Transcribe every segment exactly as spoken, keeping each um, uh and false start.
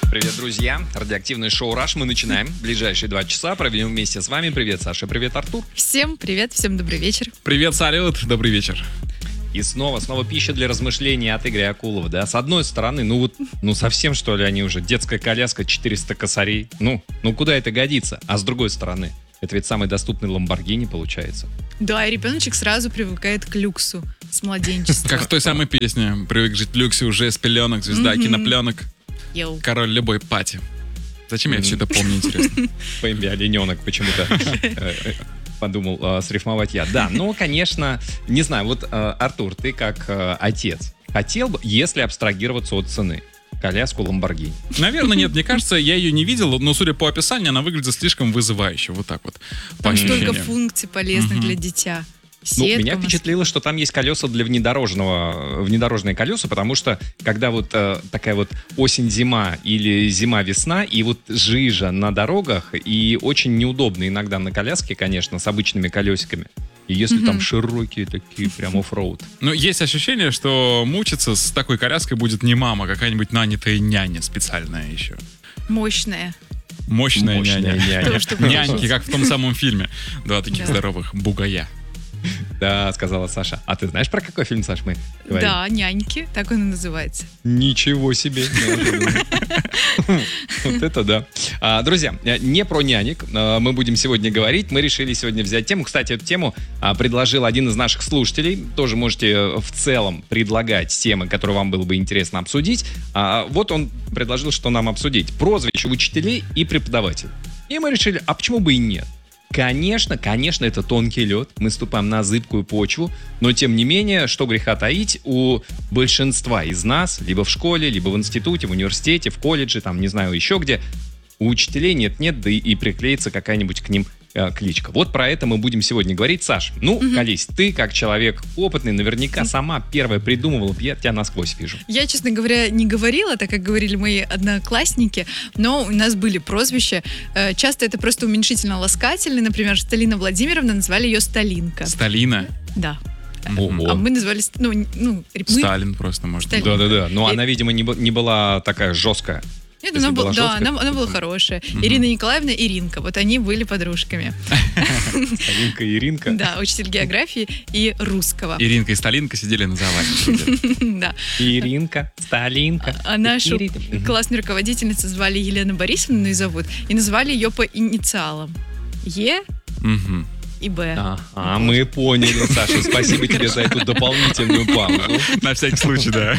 Привет, друзья. Радиоактивное шоу «Раш». Мы начинаем. Ближайшие два часа проведем вместе с вами. Привет, Саша. Привет, Артур. Всем привет, всем добрый вечер. Привет, салют. Добрый вечер. И снова, снова пища для размышлений от Игоря Акулова, да. С одной стороны, ну вот, ну совсем что ли они уже, детская коляска, четыреста косарей. Ну, ну куда это годится? А с другой стороны, это ведь самый доступный Ламборгини получается. Да, и ребеночек сразу привыкает к люксу с младенчества. Как в той самой песне. Привык жить в люксе уже с пеленок, звезда Мгм. кинопленок, Йоу. король любой пати. Зачем я Мгм. все это помню, интересно? По имени Олененок почему-то э, э, подумал э, срифмовать я. Да, ну, конечно, не знаю, вот, э, Артур, ты как э, отец хотел бы, если абстрагироваться от цены, коляску Ламборгини? Наверное, нет. Мне кажется, я ее не видел, но, судя по описанию, она выглядит слишком вызывающе. Вот так вот, по Там столько ощущениям. функций полезных Мгм. для дитя. Ну, Сетка, меня мос- впечатлило, что там есть колеса для внедорожного, внедорожные колеса, потому что когда вот э, такая вот осень-зима или зима-весна, и вот жижа на дорогах, и очень неудобно иногда на коляске, конечно, с обычными колесиками. И если Мгм. там широкие такие, прям оффроуд. Но есть ощущение, что мучиться с такой коляской будет не мама, а какая-нибудь нанятая няня специальная еще. мощная. Мощная, Мощная няня. няня. То, чтобы Няньки, слушать. как в том самом фильме. Два таких Да. здоровых бугая. Да, сказала Саша. А ты знаешь, про какой фильм, Саш, мы говорим? Да, няньки, так он и называется. Ничего себе. Неожиданно. Вот это да. А, Друзья, не про нянек а, мы будем сегодня говорить. Мы решили сегодня взять тему. Кстати, эту тему а, предложил один из наших слушателей. Тоже можете э, в целом предлагать темы, которые вам было бы интересно обсудить. А, Вот он предложил, что нам обсудить. Прозвища учителей и преподавателей. И мы решили, а почему бы и нет? Конечно, конечно, это тонкий лед, мы ступаем на зыбкую почву, но тем не менее, что греха таить, у большинства из нас, либо в школе, либо в институте, в университете, в колледже, там, не знаю, еще где, у учителей нет-нет, да и, и приклеится какая-нибудь к ним э, кличка. Вот про это мы будем сегодня говорить. Саш, ну, колись, ты как человек опытный, наверняка сама первая придумывала, я тебя насквозь вижу. Я, честно говоря, не говорила, так как говорили мои одноклассники, но у нас были прозвища. Э, Часто это просто уменьшительно-ласкательные. Например, Сталина Владимировна назвали ее Сталинка. Сталина. Да. Ого. А мы назвали... ст- Ну, н- ну, мы- Сталин просто, может быть. Сталин. Да-да-да, но И- она, видимо, не, бу- не была такая жесткая. Нет, Если она, была была, да, жесткая, она, она была хорошая. Ирина Николаевна и Иринка. Вот они были подружками. Сталинка и Иринка. Да, учитель географии и русского. Иринка и Сталинка сидели на заваде. Да. Иринка, Сталинка. А нашу Ирина. Мгм. классную руководительницу звали Елена Борисовна, ну и зовут, и назвали ее по инициалам. Е Мгм. и Б. А, а, мы поняли, Саша. Спасибо тебе за эту дополнительную паузу. На всякий случай, да.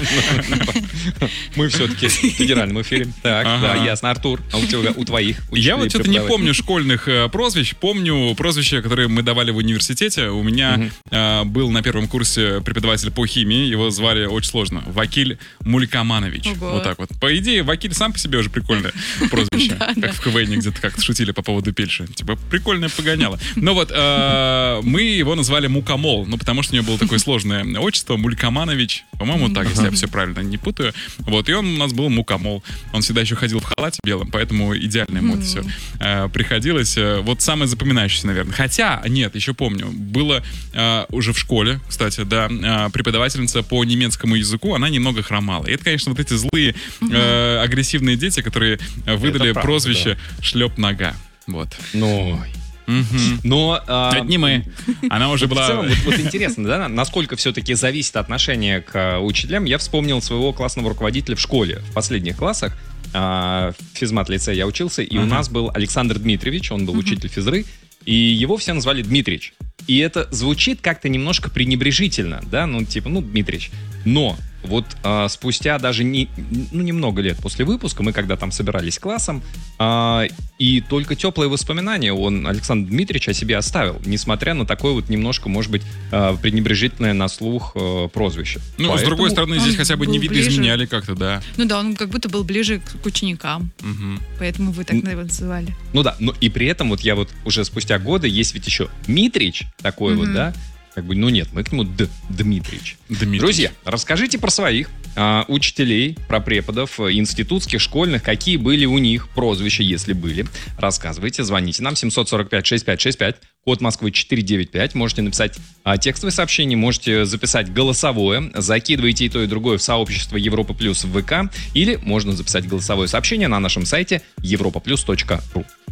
Мы все-таки в федеральном эфире. Так, Ага. да, ясно. Артур, а у тебя, у твоих учителей, Я вот что-то не преподавателей? помню школьных э, прозвищ. Помню прозвища, которые мы давали в университете. У меня Мгм. э, был на первом курсе преподаватель по химии. Его звали очень сложно. Вакиль Мулькаманович. Ого. Вот так вот. По идее, Вакиль сам по себе уже прикольное прозвище. Да, да. Как в КВН где-то как-то шутили по поводу Пельши. Типа, прикольное погоняло. Но вот э, мы его назвали Мукамол. Ну, потому что у него было такое сложное отчество. Мулькаманович. По-моему, так, если я все правильно не путаю. Вот, и он у нас был Мукамол. Он всегда еще ходил в халате белом, поэтому идеально ему это все э, приходилось. Э, Вот самое запоминающееся, наверное. Хотя, нет, еще помню, было э, уже в школе, кстати, да, э, преподавательница по немецкому языку, она немного хромала. И это, конечно, вот эти злые, э, агрессивные дети, которые э, выдали правда, прозвище «шлеп-нога». Вот. Ну, Мгм. но... а, Это не мы. Она уже Вот в была... целом, вот, вот интересно, да, насколько все-таки зависит отношение к а, учителям. Я вспомнил своего классного руководителя в школе, в последних классах. А, в физмат-лицее я учился, и у Ага. нас был Александр Дмитриевич, он был учитель физры, и его все назвали Дмитрич. И это звучит как-то немножко пренебрежительно, да, ну типа, ну, Дмитрич. Но вот а, спустя даже не, ну, немного лет после выпуска, мы когда там собирались классом, а, и только теплые воспоминания он, Александр Дмитриевич, о себе оставил, несмотря на такое вот немножко, может быть, а, пренебрежительное на слух а, прозвище. Ну, с Поэтому- другой стороны, здесь он хотя бы не был ближе. видоизменяли как-то, да. Ну да, он как будто был ближе к к ученикам, Мгм. поэтому вы так М. наверное, называли. Ну да, но и при этом вот я вот уже спустя годы, есть ведь еще Дмитрич такой вот, Мгм. да, как бы, ну нет, мы к нему Д, Дмитрич. Дмитрий. Друзья, расскажите про своих. а, учителей, про преподов, институтских, школьных, какие были у них прозвища, если были. Рассказывайте, звоните нам семь сорок пять шестьдесят пять шестьдесят пять, код Москвы четыре девять пять. Можете написать а, текстовое сообщение, можете записать голосовое, закидывайте и то, и другое в сообщество Европа Плюс в ВК, или можно записать голосовое сообщение на нашем сайте европа плюс точка ру.